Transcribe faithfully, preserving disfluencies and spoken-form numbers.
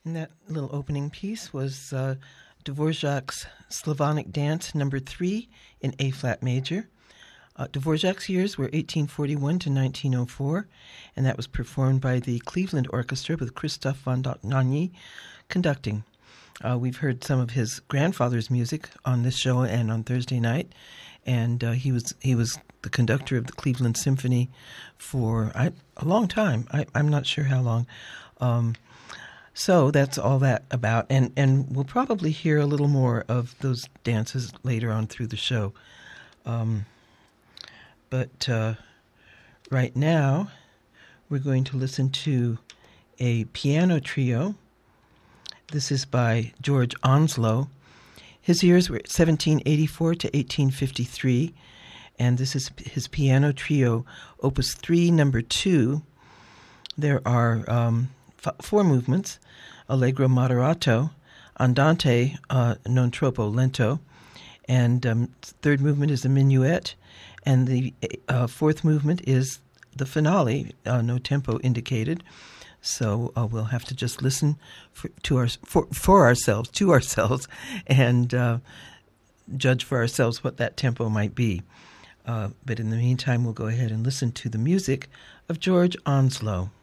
And that little opening piece was uh, Dvorak's Slavonic Dance Number Three in A-flat major. Uh, Dvorak's years were eighteen forty-one to nineteen oh four, and that was performed by the Cleveland Orchestra with Christoph von Dohnanyi conducting. Uh, we've heard some of his grandfather's music on this show and on Thursday night, and uh, he was he was the conductor of the Cleveland Symphony for I, a long time. I, I'm not sure how long. Um, So that's all that about, and, and we'll probably hear a little more of those dances later on through the show. Um, but uh, right now, we're going to listen to a piano trio. This is by George Onslow. His years were seventeen eighty-four to eighteen fifty-three, and this is his piano trio, Opus three, number two. There are um, f- four movements: Allegro moderato, Andante uh, non troppo lento, and um, third movement is a minuet, and the uh, fourth movement is the finale, uh, no tempo indicated. So uh, we'll have to just listen for, to our for, for ourselves, to ourselves, and uh, judge for ourselves what that tempo might be. Uh, but in the meantime, we'll go ahead and listen to the music of George Onslow.